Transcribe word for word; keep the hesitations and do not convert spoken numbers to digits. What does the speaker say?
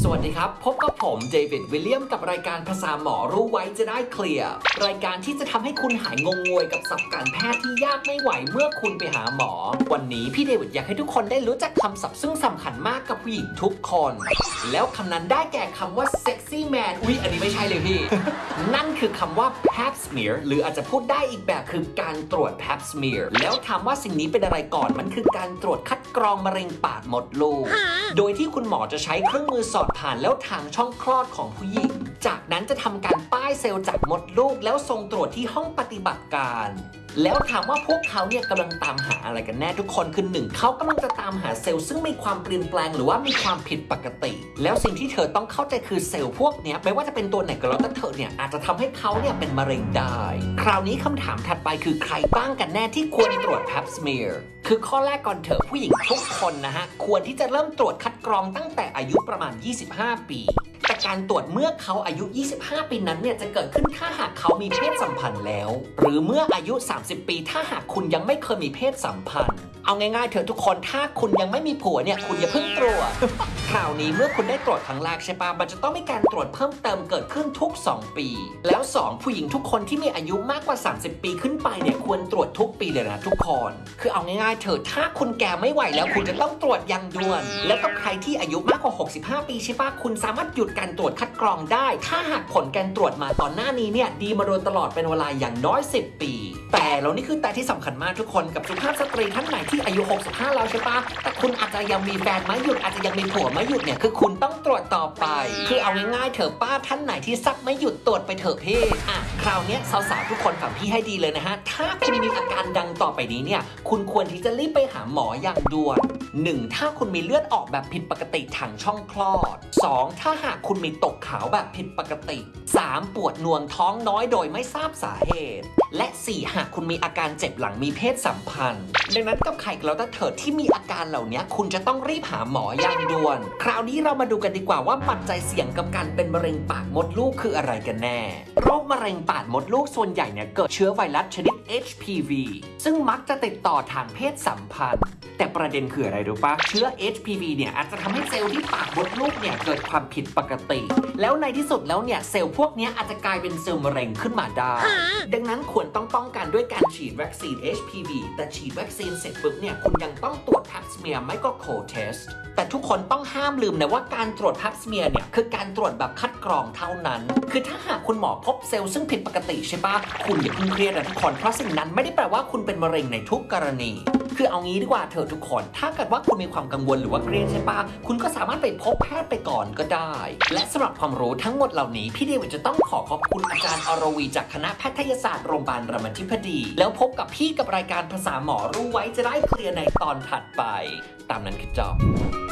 สวัสดีครับพบกับผมเดวิดวิลเลียมกับรายการภาษาหมอรู้ไว้จะได้เคลียร์รายการที่จะทำให้คุณหายงงงวยกับศัพท์การแพทย์ที่ยากไม่ไหวเมื่อคุณไปหาหมอวันนี้พี่เดวิดอยากให้ทุกคนได้รู้จักคำศัพท์ซึ่งสำคัญมากกับผู้หญิงทุกคนแล้วคำนั้นได้แก่คำว่า sexy man อุ๊ยอันนี้ไม่ใช่เลยพี่ นั่นคือคำว่า pap smear หรืออาจจะพูดได้อีกแบบคือการตรวจ pap smear แล้วถามว่าสิ่งนี้เป็นอะไรก่อนมันคือการตรวจคัดกรองมะเร็งปากมดลูกโดยที่คุณหมอจะใช้เครื่องมือสอดผ่านแล้วทางช่องคลอดของผู้หญิงจากนั้นจะทำการป้ายเซลล์จากมดลูกแล้วส่งตรวจที่ห้องปฏิบัติการแล้วถามว่าพวกเขาเนี่ยกำลังตามหาอะไรกันแน่ทุกคนคือหนึ่งเขากำลังจะตามหาเซลล์ซึ่งมีความเปลี่ยนแปลงหรือว่ามีความผิดปกติแล้วสิ่งที่เธอต้องเข้าใจคือเซลล์พวกนี้ไม่ว่าจะเป็นตัวไหนก็แล้วแต่เธอเนี่ยอาจจะทำให้เขาเนี่ยเป็นมะเร็งได้คราวนี้คำถามถัดไปคือใครบ้างกันแน่ที่ควรตรวจ pap smear คือข้อแรกก่อนเถอะผู้หญิงทุกคนนะฮะควรที่จะเริ่มตรวจคัดกรองตั้งแต่อายุประมาณยี่สิบห้าปีแต่การตรวจเมื่อเขาอายุยี่สิบห้าปีนั้นเนี่ยจะเกิดขึ้นถ้าหากเขามีเพศสัมพันธ์แล้วหรือเมื่ออายุสามสิบปีถ้าหากคุณยังไม่เคยมีเพศสัมพันธ์เอาง่ายๆเถอะทุกคนถ้าคุณยังไม่มีผัวเนี่ยคุณอย่าเพิ่งตรวจ คราวนี้เมื่อคุณได้ตรวจครั้งแรกใช่ปะมันจะต้องมีการตรวจเพิ่มเติมเกิดขึ้นทุกสองปีแล้วสองผู้หญิงทุกคนที่มีอายุมากกว่าสามสิบปีขึ้นไปเนี่ยควรตรวจทุกปีเลยนะทุกคนคือเอาง่ายๆเถอะถ้าคุณแก่ไม่ไหวแล้วคุณจะต้องตรวจอย่างด่วนแล้วก็ใครที่อายุมากกว่าหกสิบห้าปีใช่ปะคุณสามารถหยุดการตรวจคัดกรองได้ถ้าหากผลการตรวจมาตอนหน้านี้เนี่ยดีมาโดยตลอดเป็นเวลาอย่างน้อยสิบปีแต่แล้วนี่คือแต่ที่สำคัญมากทุกคนกับสุภาพสตรีท่านไหนที่อายุหกสิบห้าแล้วใช่ปะแต่คุณอาจจะยังมีแฟนไม่หยุดอาจจะยังมีผัวไม่หยุดเนี่ยคือคุณต้องตรวจต่อไปคือเอาง่ายๆเถอะป้าท่านไหนที่ซักไม่หยุดตรวจไปเถอะพี่อ่ะคราวนี้สาวๆทุกคนฟังพี่ให้ดีเลยนะฮะถ้าคุณมีอาการดังต่อไปนี้เนี่ยคุณควรที่จะรีบไปหาหมออย่างด่วนหนึ่งถ้าคุณมีเลือดออกแบบผิดปกติทางช่องคลอดสองถ้าหากคุณมีตกขาวแบบผิดปกติสามปวดหน่วงท้องน้อยโดยไม่ทราบสาเหตุและสี่หากคุณมีอาการเจ็บหลังมีเพศสัมพันธ์ดังนั้นกับใครก็แล้วแต่เถิดที่มีอาการเหล่านี้คุณจะต้องรีบหาหมออย่างด่วนคราวนี้เรามาดูกันดีกว่าว่าปัจจัยเสี่ยงกับการเป็นมะเร็งปากมดลูกคืออะไรกันแน่โรคมะเร็งปากมดลูกส่วนใหญ่เนี่ยเกิดเชื้อไวรัสชนิด เอช พี วี ซึ่งมักจะติดต่อทางเพศสัมพันธ์แต่ประเด็นคืออะไรรู้ปะเชื้อ เอช พี วี เนี่ยอาจจะทำให้เซลล์ที่ปากมดลูกเนี่ยเกิดความผิดปกติแล้วในที่สุดแล้วเนี่ยเซลล์พวกนี้อาจจะกลายเป็นเซลล์มะเร็งขึ้นมาได้ดังนั้นควรต้องป้องกันด้วยการฉีดวัคซีน เอช พี วี แต่ฉีดวัคซีนเสร็จปุ๊บเนี่ยคุณยังต้องตรวจ pap smear ไม่ก็ co-test แต่ทุกคนต้องห้ามลืมนะว่าการตรวจ pap smear เนี่ยคือการตรวจแบบคัดกรองเท่านั้นคือถ้าหากคุณหมอพบเซลล์ซึ่งผิดปกติใช่ปะคุณอย่าเพิ่งเครียดนะทุกคนเพราะสิ่งนั้นไม่ได้แปลว่าคุณเป็นมะเร็งในทุกกรณีคือเอางี้ดีกว่าเถอะทุกคนถ้าเกิดว่าคุณมีความกังวลหรือว่าเครียดใช่ปะคุณก็สามารถไปพบแพทย์ไปก่อนก็ได้และสำหรับความรู้ทั้งหมดเหล่านี้พี่เดวิดจะต้องขอขอบคุณอาจารย์อรวีจากคณะแพทยศาสตร์โรงพยาบาลรามาธิบดีแล้วพบกับพี่กับรายการภาษาหมอรู้ไว้จะได้เคลียร์ในตอนถัดไปตามนั้นคือจบ